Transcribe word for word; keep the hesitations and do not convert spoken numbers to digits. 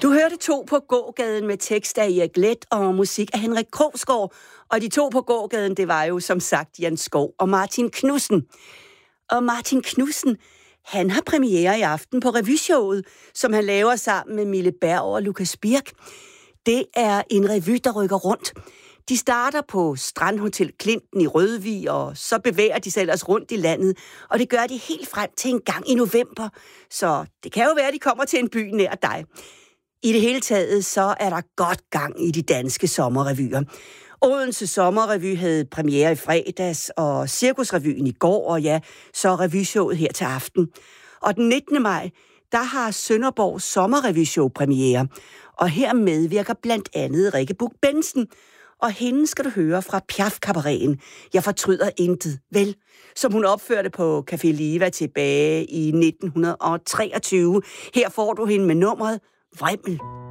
Du hørte To på gågaden med tekst af Erik Leth og musik af Henrik Krogsgaard. Og de to på gågaden, det var jo som sagt Jan Skov og Martin Knudsen. Og Martin Knudsen, han har premiere i aften på revyshowet, som han laver sammen med Mille Berg og Lukas Birk. Det er en revy, der rykker rundt. De starter på Strandhotel Klinten i Rødvig, og så bevæger de sig ellers rundt i landet. Og det gør de helt frem til en gang i november. Så det kan jo være, at de kommer til en by nær dig. I det hele taget, så er der godt gang i de danske sommerrevyer. Odense Sommerrevy havde premiere i fredags, og Cirkusrevyen i går, og ja, så revyshowet her til aften. Og den nittende maj, der har Sønderborg Sommerrevyshow premiere. Og her medvirker blandt andet Rikke Buch-Bentzen. Og hende skal du høre fra Piaf-kabareten. Jeg fortryder intet, vel? Som hun opførte på Café Liva tilbage i nitten treogtyve. Her får du hende med nummeret Vrimmel.